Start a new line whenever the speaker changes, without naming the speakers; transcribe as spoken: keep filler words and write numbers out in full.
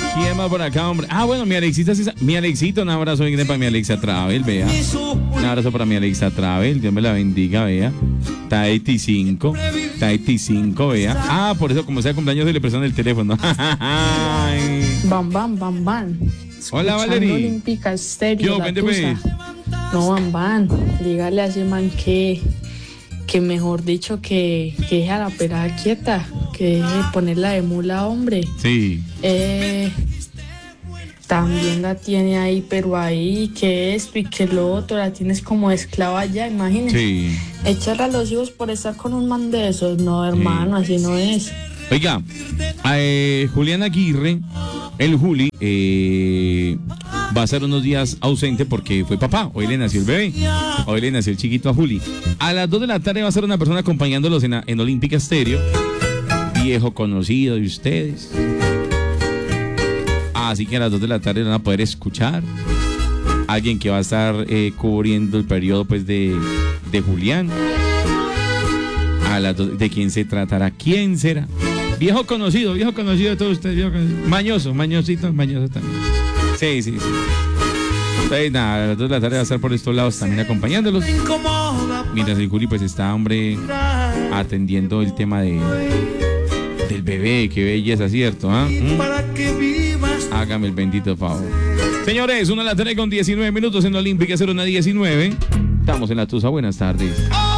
¿Quién más por acá, hombre? Ah, bueno, mi Alexita, mi Alexito, un abrazo grande para mi Alexa Travel, vea. Un abrazo para mi Alexa Travel, Dios me la bendiga, vea. Está veinticinco, está veinticinco, vea. Ah, por eso, como sea cumpleaños, se le prestan el teléfono.
Bam, bam, bam, bam.
Hola, Valerie.
Olímpica Estéreo.
Yo, vente, pues.
No, bam, bam. Dígale a ese man que, que mejor dicho, que, que deje a la pelada quieta, que deje de ponerla de mula, hombre.
Sí.
Eh, también la tiene ahí, pero ahí, que esto y que lo otro, la tienes como esclava ya, imagínese.
Sí.
Echarle a los hijos por estar con un man de esos, no, hermano, sí. Así no es.
Oiga, eh, Julián Aguirre, el Juli, eh, va a ser unos días ausente porque fue papá. Hoy le nació el bebé, hoy le nació el chiquito a Juli. A las dos de la tarde va a ser una persona acompañándolos en, en Olímpica Estéreo, viejo conocido de ustedes. Así que a las dos de la tarde van a poder escuchar alguien que va a estar eh, cubriendo el periodo pues de, de Julián. A las dos, ¿de quién se tratará? ¿Quién será? Viejo conocido, viejo conocido de todos ustedes, viejo conocido. Mañoso, mañosito, mañoso también. Sí, sí, sí. Entonces, nada, a las dos de la tarde va a estar por estos lados también acompañándolos. Mientras el Juli pues está, hombre, atendiendo el tema de del bebé, qué belleza, ¿cierto? ¿Eh? ¿Mm? Hágame el bendito favor. Señores, una de la tarde con diecinueve minutos en Olímpica, cero una diecinueve. Estamos en la Tusa, buenas tardes.